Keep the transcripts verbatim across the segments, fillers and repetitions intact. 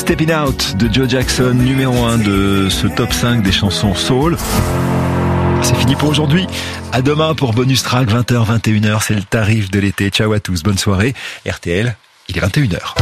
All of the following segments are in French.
Stepping Out de Joe Jackson, numéro un de ce top cinq des chansons soul. C'est fini pour aujourd'hui. À demain pour Bonus Track, vingt heures, vingt et une heures. C'est le tarif de l'été. Ciao à tous. Bonne soirée. R T L, il est vingt et une heures.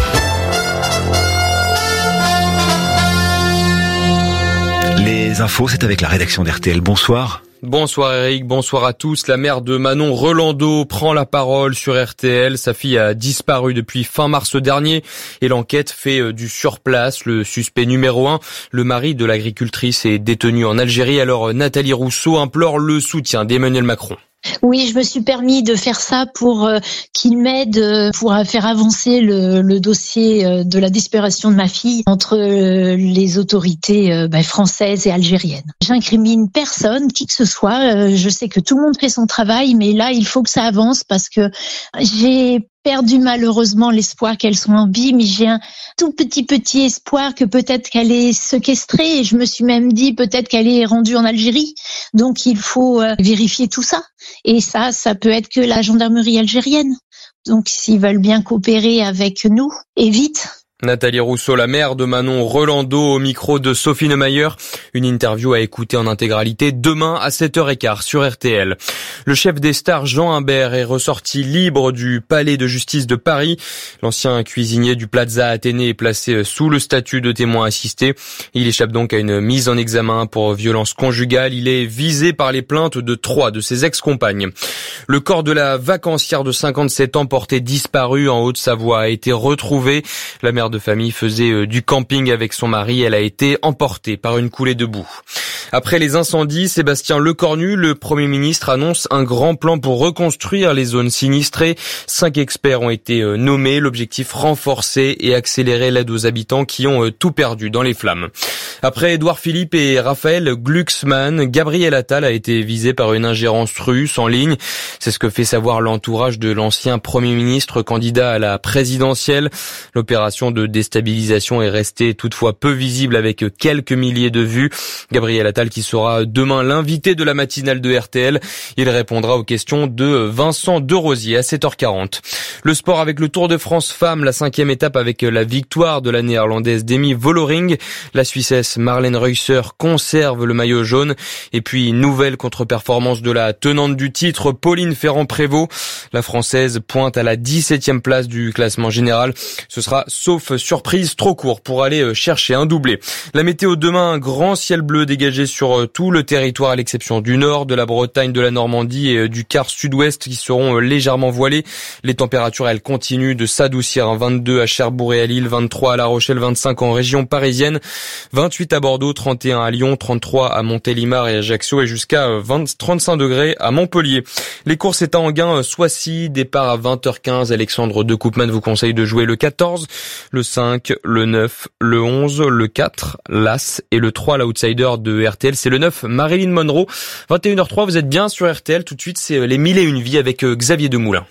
Les infos, c'est avec la rédaction d'R T L. Bonsoir. Bonsoir Eric, bonsoir à tous. La mère de Manon Rolando prend la parole sur R T L. Sa fille a disparu depuis fin mars dernier et l'enquête fait du surplace. Le suspect numéro un, le mari de l'agricultrice, est détenu en Algérie. Alors Nathalie Rousseau implore le soutien d'Emmanuel Macron. Oui, je me suis permis de faire ça pour euh, qu'il m'aide euh, pour euh, faire avancer le, le dossier euh, de la disparition de ma fille entre euh, les autorités euh, bah, françaises et algériennes. J'incrimine personne, qui que ce soit. Euh, je sais que tout le monde fait son travail, mais là, il faut que ça avance parce que j'ai perdu malheureusement l'espoir qu'elle soit en vie, mais j'ai un tout petit petit espoir que peut-être qu'elle est séquestrée, et je me suis même dit peut-être qu'elle est rendue en Algérie. Donc il faut euh, vérifier tout ça. Et ça, ça peut être que la gendarmerie algérienne. Donc s'ils veulent bien coopérer avec nous, et vite. Nathalie Rousseau, la mère de Manon Rolando, au micro de Sophie Neumayer. Une interview à écouter en intégralité demain à sept heures quinze sur R T L. Le chef des stars Jean Imbert est ressorti libre du palais de justice de Paris. L'ancien cuisinier du Plaza Athénée est placé sous le statut de témoin assisté. Il échappe donc à une mise en examen pour violence conjugale. Il est visé par les plaintes de trois de ses ex-compagnes. Le corps de la vacancière de cinquante-sept ans porté disparu en Haute-Savoie a été retrouvé. La mère de famille faisait du camping avec son mari. Elle a été emportée par une coulée de boue. Après les incendies, Sébastien Lecornu, le Premier ministre, annonce un grand plan pour reconstruire les zones sinistrées. Cinq experts ont été nommés. L'objectif, renforcer et accélérer l'aide aux habitants qui ont tout perdu dans les flammes. Après Édouard Philippe et Raphaël Glucksmann, Gabriel Attal a été visé par une ingérence russe en ligne. C'est ce que fait savoir l'entourage de l'ancien Premier ministre candidat à la présidentielle. L'opération de déstabilisation est restée toutefois peu visible avec quelques milliers de vues. Gabriel Attal qui sera demain l'invité de la matinale de R T L. Il répondra aux questions de Vincent Derosier à sept heures quarante. Le sport avec le Tour de France Femmes, la cinquième étape avec la victoire de la néerlandaise Demi Vollering. La Suissesse Marlène Reusser conserve le maillot jaune. Et puis nouvelle contre-performance de la tenante du titre, Pauline Ferrand-Prévot. La Française pointe à la dix-septième place du classement général. Ce sera sauf surprise trop court pour aller chercher un doublé. La météo demain, un grand ciel bleu dégagé sur tout le territoire à l'exception du nord, de la Bretagne, de la Normandie et du quart sud-ouest qui seront légèrement voilés. Les températures, elles continuent de s'adoucir. vingt-deux à Cherbourg et à Lille, vingt-trois à La Rochelle, vingt-cinq en région parisienne, vingt-huit à Bordeaux, trente et un à Lyon, trente-trois à Montélimar et Ajaccio et jusqu'à vingt, trente-cinq degrés à Montpellier. Les courses étant en gain, Soissy, départ à vingt heures quinze. Alexandre de Koopman vous conseille de jouer le quatorze, le cinq, le neuf, le onze, le quatre, l'As et le trois, l'outsider de R T L. C'est le neuf, Marilyn Monroe. vingt et une heures trois, vous êtes bien sur R T L. Tout de suite, c'est les mille et une vies avec Xavier Demoulin.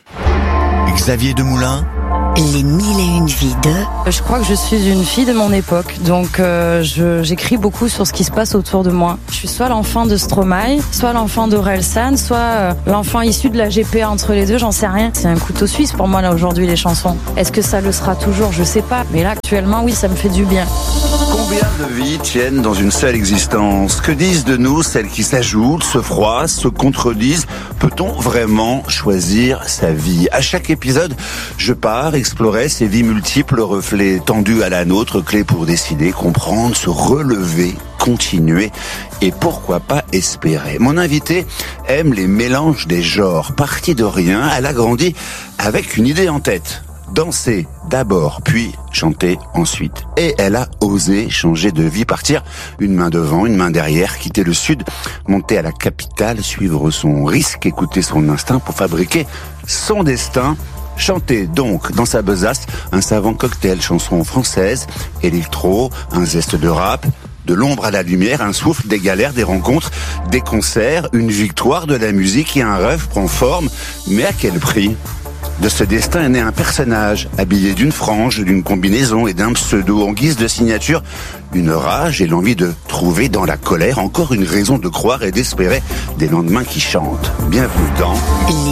Xavier Demoulin. Les mille et une vies de... Je crois que je suis une fille de mon époque, donc euh, je, j'écris beaucoup sur ce qui se passe autour de moi. Je suis soit l'enfant de Stromae, soit l'enfant d'Orelsan, soit euh, l'enfant issu de la G P A entre les deux, j'en sais rien. C'est un couteau suisse pour moi là aujourd'hui les chansons. Est-ce que ça le sera toujours? Je sais pas, mais là actuellement oui, ça me fait du bien. Combien de vies tiennent dans une seule existence? Que disent de nous celles qui s'ajoutent, se froissent, se contredisent? Peut-on vraiment choisir sa vie? À chaque épisode, je pars explorer ces vies multiples, reflets tendus à la nôtre, clés pour décider, comprendre, se relever, continuer et pourquoi pas espérer. Mon invité aime les mélanges des genres. Partie de rien, elle a grandi avec une idée en tête. Danser d'abord, puis chanter ensuite. Et elle a osé changer de vie, partir une main devant, une main derrière, quitter le sud, monter à la capitale, suivre son risque, écouter son instinct pour fabriquer son destin. Chanter donc dans sa besace un savant cocktail, chanson française, électro, un zeste de rap, de l'ombre à la lumière, un souffle, des galères, des rencontres, des concerts, une victoire de la musique et un rêve prend forme, mais à quel prix ? De ce destin est né un personnage, habillé d'une frange, d'une combinaison et d'un pseudo en guise de signature, une rage et l'envie de trouver dans la colère encore une raison de croire et d'espérer des lendemains qui chantent. Bienvenue dans...